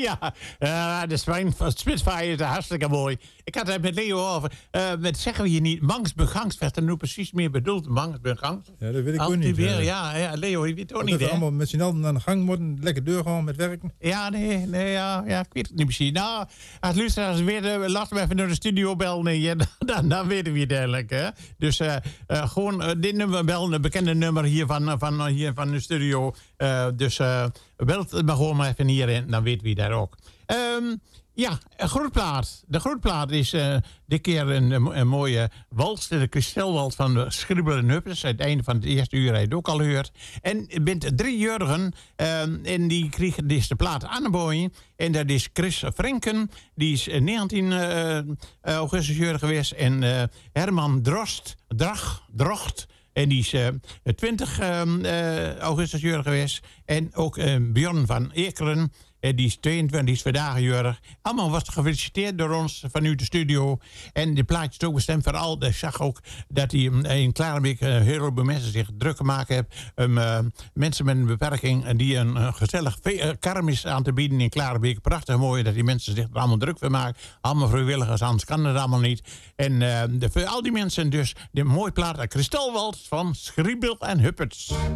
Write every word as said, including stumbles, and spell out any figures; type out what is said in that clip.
ja, uh, de Spijn- Spitfire is hartstikke mooi. Ik had het met Leo over. Uh, wat zeggen we hier niet? Mangsbegangst. Wat er nu precies meer bedoeld? Mangsbegangst? Ja, dat weet ik ook niet. Weer, ja, ja, Leo, je weet het ook dat niet, we hè? allemaal met z'n allen aan de gang moeten. Lekker deur gewoon met werken. Ja, nee, nee ja, ja, ik weet het niet precies. Nou, als luisteraars weer, uh, laten we even naar de studio bellen. Ja, dan, dan weten we het eigenlijk, hè? Dus uh, uh, gewoon uh, dit nummer bellen, een bekende nummer hier van, van, uh, hier van de studio. Uh, dus uh, belt het maar gewoon maar even hierin, dan weten we daar ook. Um, ja, een grootplaat. De grootplaat is uh, dit keer een, een, een mooie wals. De kristalwals van de Schribbel en Huppes. Uit het einde van het eerste uur heb je het ook al gehoord. En je bent drie jurgen. Um, en die kreeg deze plaat aanboden. En dat is Chris Frenken. Die is negentien uh, augustus jurgen geweest. En uh, Herman Drost. Drach, Drocht. En die is uh, twintig uh, augustus jurgen geweest. En ook uh, Bjorn van Ekeren. En die is tweeëntwintig, die is vandaag jurgen. Allemaal was gefeliciteerd door ons vanuit de studio. En de plaatje is ook bestemd voor al. Ik zag ook dat hij in Klarenbeek uh, heel veel mensen zich druk gemaakt hebben. Um, uh, mensen met een beperking die een uh, gezellig uh, kermis aan te bieden in Klarenbeek. Prachtig mooi dat die mensen zich er allemaal druk van maken. Allemaal vrijwilligers, anders kan het allemaal niet. En uh, de, voor al die mensen dus de mooie plaat, Kristalwals van Schriebel en Huppets.